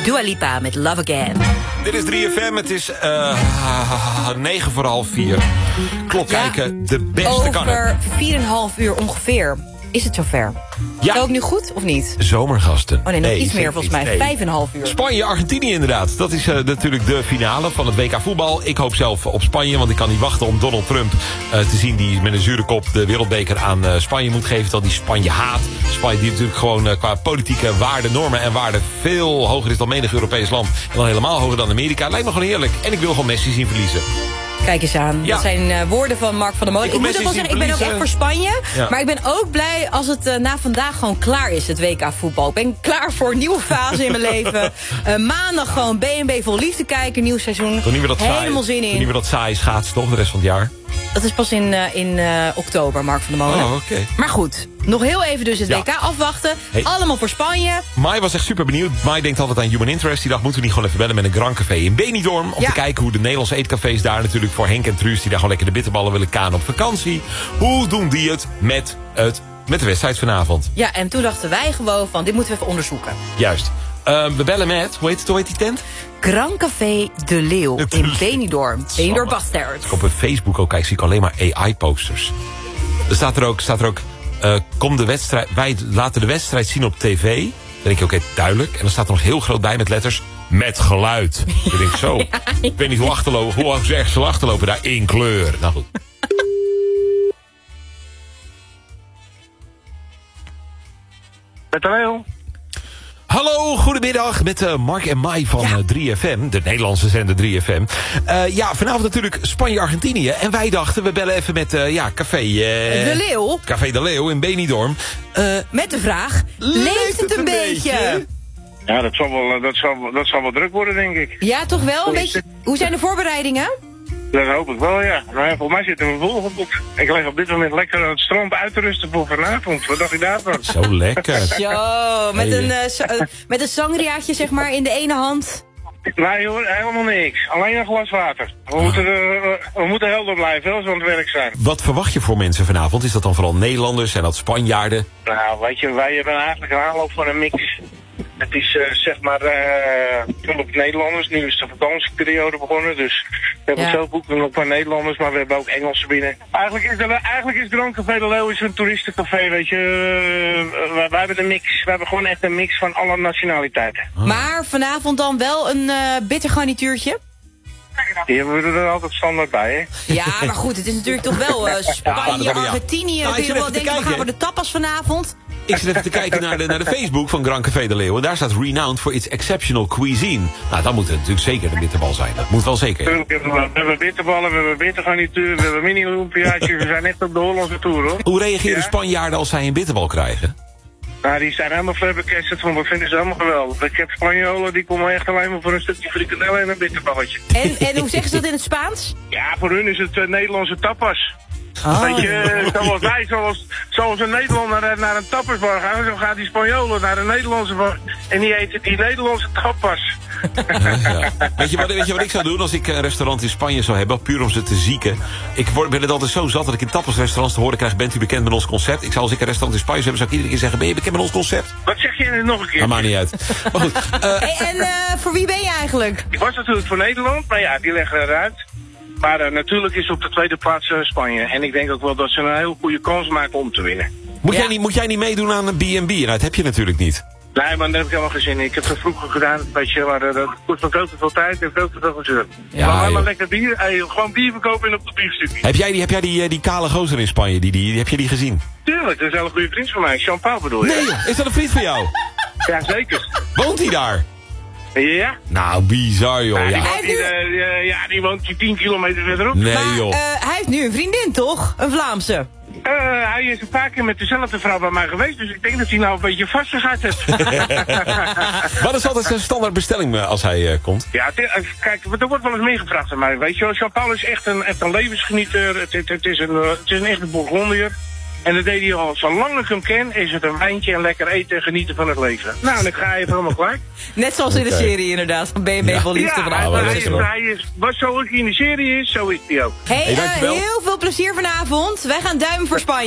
Dua Lipa met Love Again. Dit is 3FM, het is 9 voor half 4. Klok kijken, de beste kan het. Over 4,5 uur ongeveer. Is het zover? Ja. Zou ik nu goed of niet? Zomergasten. Oh nee, nog iets meer volgens mij. 5,5 uur. Spanje-Argentinië inderdaad. Dat is natuurlijk de finale van het WK voetbal. Ik hoop zelf op Spanje, want ik kan niet wachten om Donald Trump te zien... die met een zure kop de wereldbeker aan Spanje moet geven... terwijl die Spanje haat. Spanje die natuurlijk gewoon qua politieke waarden, normen en waarden... veel hoger is dan menig Europees land. En dan helemaal hoger dan Amerika. Lijkt me gewoon heerlijk. En ik wil gewoon Messi zien verliezen. Kijk eens aan. Ja. Dat zijn woorden van Mark van der Molen. Ik moet ook wel zeggen, ik ben ook echt voor Spanje. Ja. Maar ik ben ook blij als het na vandaag gewoon klaar is, het WK voetbal. Ik ben klaar voor een nieuwe fase in mijn leven. Maandag gewoon B&B vol liefde kijken, nieuw seizoen. Toen niet meer dat helemaal zin in. Toen niet meer dat saai schaatsen, toch? De rest van het jaar. Dat is pas in oktober, Mark van der Molen. Oh, oké. Maar goed, nog heel even dus het WK afwachten. Hey. Allemaal voor Spanje. Mai was echt super benieuwd. Mai denkt altijd aan Human Interest. Die dacht, moeten we niet gewoon even bellen met een Grand Café in Benidorm... om te kijken hoe de Nederlandse eetcafés daar natuurlijk... voor Henk en Truus, die daar gewoon lekker de bitterballen willen kanen op vakantie. Hoe doen die het met de wedstrijd vanavond? Ja, en toen dachten wij gewoon van, dit moeten we even onderzoeken. Juist. We bellen met, hoe heet die tent? Grand Café De Leeuw in Benidorm. Benidorm Bastard. Op Facebook ook kijk, zie ik alleen maar AI-posters. Er staat er ook kom de wedstrijd, wij laten de wedstrijd zien op tv. Dan denk je, oké, duidelijk. En dan staat er nog heel groot bij met letters, met geluid. Ik denk zo, ik weet niet hoe erg ze achterlopen daar in kleur. Nou goed. Met de Leo. Hallo, goedemiddag met Mark en Mai van 3FM, de Nederlandse zender 3FM. Vanavond natuurlijk Spanje-Argentinië. En wij dachten, we bellen even met Café... De Leeuw. Café De Leeuw in Benidorm. Met de vraag, leeft het een beetje? Ja, dat zal wel druk worden, denk ik. Ja, toch wel? Een beetje. Hoe zijn de voorbereidingen? Dat hoop ik wel, ja. Nou ja, volgens mij zitten we volgeboekt. Ik lig op dit moment lekker aan het strand uit te rusten voor vanavond. Wat dacht je daarvan? Zo lekker. Zo, met een sangriaatje zeg maar in de ene hand. Nee hoor, helemaal niks. Alleen een glas water. We moeten helder blijven als we aan het werk zijn. Wat verwacht je voor mensen vanavond? Is dat dan vooral Nederlanders? Zijn dat Spanjaarden? Nou, weet je, wij hebben eigenlijk een aanloop van een mix. Het is op Nederlanders. Nu is de vakantieperiode begonnen, dus we hebben zelf ook nog een paar Nederlanders, maar we hebben ook Engelsen binnen. Eigenlijk is Grand Café De Leeuw een toeristencafé, weet je. Wij hebben een mix. We hebben gewoon echt een mix van alle nationaliteiten. Maar vanavond dan wel een bitter garnituurtje? Die hebben we er altijd standaard bij, hè? Ja, maar goed, het is natuurlijk toch wel Spanje, Argentinië. Dan kun je wel denken, we gaan voor de tapas vanavond. Ik zit even te kijken naar de Facebook van Grand Café De Leeuw. En daar staat renowned for its exceptional cuisine. Nou, dan moet het natuurlijk zeker een bitterbal zijn. Dat moet wel zeker. We hebben bitterballen, we hebben bittergarnituur, we hebben mini-lumpiaatjes. We zijn echt op de Hollandse tour, hoor. Hoe reageren Spanjaarden als zij een bitterbal krijgen? Nou, die zijn helemaal flabbergasted van, wat vinden ze helemaal geweldig. Ik heb Spanjolen, die komen echt alleen maar voor een stukje frikandel en een bitterballetje. En hoe zeggen ze dat in het Spaans? Ja, voor hun is het Nederlandse tapas. Oh. Weet je, zoals een Nederlander naar een tapasbar gaat, zo gaat die Spanjolen naar een Nederlandse bar. En die eten die Nederlandse tapas. Ja. Weet je wat ik zou doen als ik een restaurant in Spanje zou hebben, puur om ze te zieken? Ik ben het altijd zo zat dat ik in tapasrestaurants te horen krijg, bent u bekend met ons concept? Ik zou als ik een restaurant in Spanje zou hebben, zou ik iedere keer zeggen, ben je bekend met ons concept? Wat zeg je nu nog een keer? Dat maakt niet uit. Maar goed. Voor wie ben je eigenlijk? Ik was natuurlijk voor Nederland, maar ja, die leggen eruit. Maar natuurlijk is op de tweede plaats Spanje. En ik denk ook wel dat ze een heel goede kans maken om te winnen. Moet jij niet meedoen aan een B&B? Nou, dat heb je natuurlijk niet. Nee, maar daar heb ik helemaal geen zin in. Ik heb het vroeger gedaan, weet je, maar dat kost me veel te veel tijd en veel te veel gezeur. Maar lekker bier, gewoon bier verkopen en op de bierstukje. Heb jij die kale gozer in Spanje, heb je die gezien? Tuurlijk, dat is een hele goede vriend van mij. Jean-Paul bedoel je? Nee joh, is dat een vriend van jou? Ja, zeker. Woont hij daar? Ja. Nou, bizar joh. Die woont 10 kilometer verderop. Nee maar, joh. hij heeft nu een vriendin, toch? Een Vlaamse. Hij is een paar keer met dezelfde vrouw bij mij geweest, dus ik denk dat hij nou een beetje vastgegaat heeft. Wat is altijd zijn standaard bestelling als hij komt? Ja, kijk, er wordt wel eens meer gevraagd aan mij, weet je wel. Jean-Paul is echt een levensgenieter, het is een echte Bourgondier. En dat deed hij al, zolang ik hem ken, is het een wijntje en lekker eten en genieten van het leven. Nou, en ik ga even helemaal gelijk. Net zoals in de serie inderdaad, van B&B vol liefde. Wat zo in de serie is, zo is hij ook. Hey, heel veel plezier vanavond. Wij gaan duimen voor Spanje.